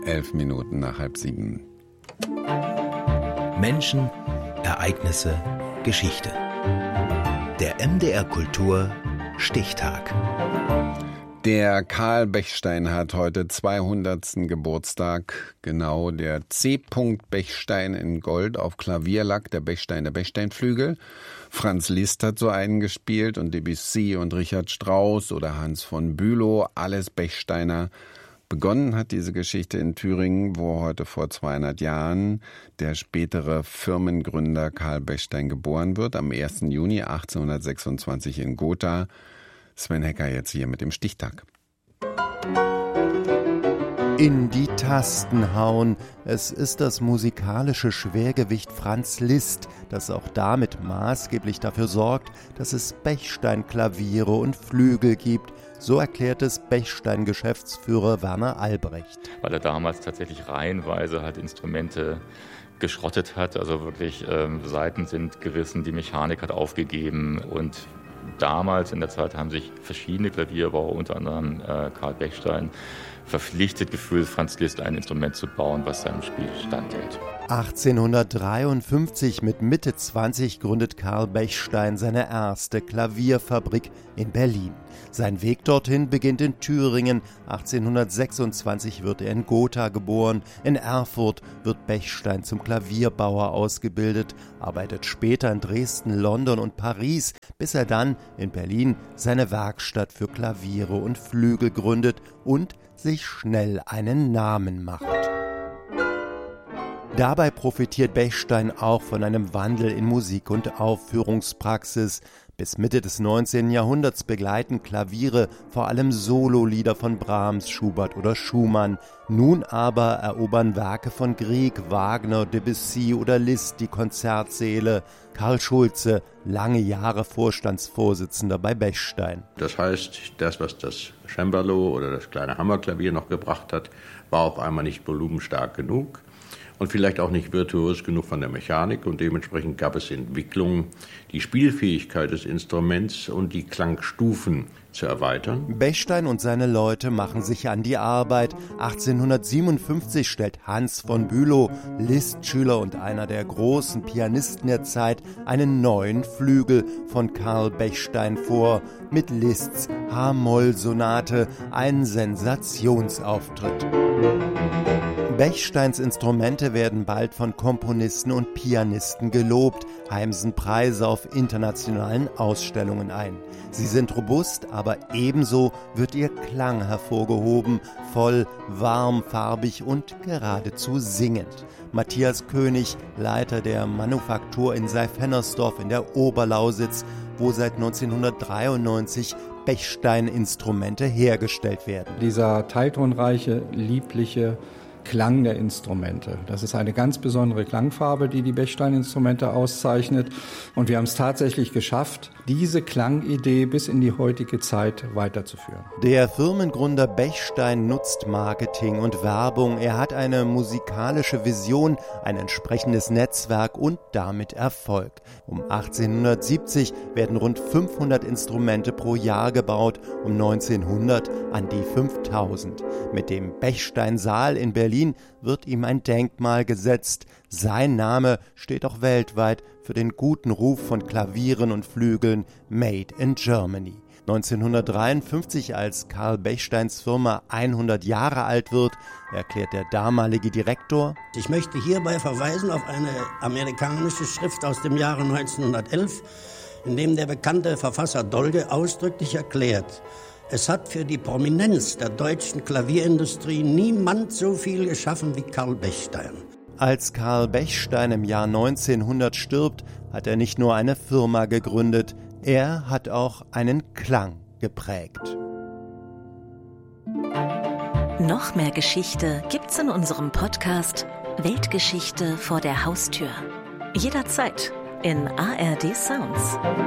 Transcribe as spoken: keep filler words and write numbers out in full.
elf Minuten nach halb sieben. Menschen, Ereignisse, Geschichte. Der M D R Kultur Stichtag. Der Karl Bechstein hat heute zweihundertsten Geburtstag. Genau, der C. Bechstein in Gold auf Klavierlack, der Bechstein, der Bechsteinflügel. Franz Liszt hat so einen gespielt und Debussy und Richard Strauss oder Hans von Bülow, alles Bechsteiner. Begonnen hat diese Geschichte in Thüringen, wo heute vor zweihundert Jahren der spätere Firmengründer Karl Bechstein geboren wird, am ersten Juni achtzehnhundertsechsundzwanzig in Gotha. Sven Hecker jetzt hier mit dem Stichtag. In die Tasten hauen. Es ist das musikalische Schwergewicht Franz Liszt, das auch damit maßgeblich dafür sorgt, dass es Bechstein-Klaviere und Flügel gibt. So erklärt es Bechstein-Geschäftsführer Werner Albrecht. Weil er damals tatsächlich reihenweise halt Instrumente geschrottet hat. Also wirklich ähm, Saiten sind gerissen, die Mechanik hat aufgegeben. Und damals in der Zeit haben sich verschiedene Klavierbauer, unter anderem äh, Karl Bechstein, verpflichtet gefühlt, Franz Liszt ein Instrument zu bauen, was seinem Spiel standhält. achtzehnhundertdreiundfünfzig mit Mitte zwanzig gründet Karl Bechstein seine erste Klavierfabrik in Berlin. Sein Weg dorthin beginnt in Thüringen. achtzehnhundertsechsundzwanzig wird er in Gotha geboren. In Erfurt wird Bechstein zum Klavierbauer ausgebildet, arbeitet später in Dresden, London und Paris, bis er dann in Berlin seine Werkstatt für Klaviere und Flügel gründet und sich schnell einen Namen macht. Dabei profitiert Bechstein auch von einem Wandel in Musik- und Aufführungspraxis. Bis Mitte des neunzehnten Jahrhunderts begleiten Klaviere vor allem Sololieder von Brahms, Schubert oder Schumann. Nun aber erobern Werke von Grieg, Wagner, Debussy oder Liszt die Konzertsäle. Karl Schulze, lange Jahre Vorstandsvorsitzender bei Bechstein. Das heißt, das, was das Cembalo oder das kleine Hammerklavier noch gebracht hat, war auf einmal nicht volumenstark genug. Und vielleicht auch nicht virtuos genug von der Mechanik, und dementsprechend gab es Entwicklungen, die Spielfähigkeit des Instruments und die Klangstufen zu erweitern. Bechstein und seine Leute machen sich an die Arbeit. achtzehnhundertsiebenundfünfzig stellt Hans von Bülow, Liszt-Schüler und einer der großen Pianisten der Zeit, einen neuen Flügel von Karl Bechstein vor. Mit Liszts H-Moll-Sonate, ein Sensationsauftritt. Bechsteins Instrumente werden bald von Komponisten und Pianisten gelobt, heimsen Preise auf internationalen Ausstellungen ein. Sie sind robust, aber ebenso wird ihr Klang hervorgehoben, voll, warm, farbig und geradezu singend. Matthias König, Leiter der Manufaktur in Seif-Hennersdorf in der Oberlausitz, wo seit neunzehnhundertdreiundneunzig Bechstein-Instrumente hergestellt werden. Dieser teiltonreiche, liebliche Klang der Instrumente. Das ist eine ganz besondere Klangfarbe, die die Bechstein-Instrumente auszeichnet. Und wir haben es tatsächlich geschafft, diese Klangidee bis in die heutige Zeit weiterzuführen. Der Firmengründer Bechstein nutzt Marketing und Werbung. Er hat eine musikalische Vision, ein entsprechendes Netzwerk und damit Erfolg. Um achtzehnhundertsiebzig werden rund fünfhundert Instrumente pro Jahr gebaut, um neunzehnhundert an die fünftausend. Mit dem Bechstein-Saal in Berlin wird ihm ein Denkmal gesetzt. Sein Name steht auch weltweit für den guten Ruf von Klavieren und Flügeln Made in Germany. neunzehnhundertdreiundfünfzig, als Karl Bechsteins Firma hundert Jahre alt wird, erklärt der damalige Direktor: Ich möchte hierbei verweisen auf eine amerikanische Schrift aus dem Jahre neunzehnhundertelf, in dem der bekannte Verfasser Dolge ausdrücklich erklärt: Es hat für die Prominenz der deutschen Klavierindustrie niemand so viel geschaffen wie Karl Bechstein. Als Karl Bechstein im Jahr neunzehnhundert stirbt, hat er nicht nur eine Firma gegründet, er hat auch einen Klang geprägt. Noch mehr Geschichte gibt's in unserem Podcast Weltgeschichte vor der Haustür. Jederzeit in A R D Sounds.